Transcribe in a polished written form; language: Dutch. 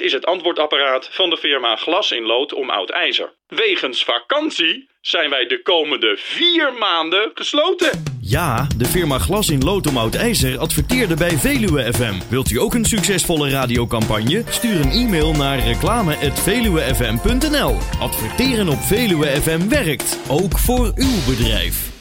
is het antwoordapparaat van de firma Glas in Lood om Oud IJzer. Wegens vakantie zijn wij de komende 4 maanden gesloten. Ja, de firma Glas in Lood om Oud IJzer adverteerde bij Veluwe FM. Wilt u ook een succesvolle radiocampagne? Stuur een e-mail naar reclame@veluwefm.nl. Adverteren op Veluwe FM werkt, ook voor uw bedrijf.